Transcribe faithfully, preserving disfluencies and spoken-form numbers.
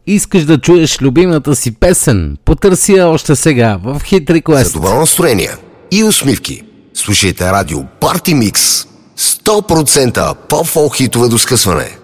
Искаш да чуеш любимата си песен? Потърси я още сега в Hit Request. За добро настроение и усмивки слушайте радио Party Mix. сто процента по-фолк хитове до скъсване.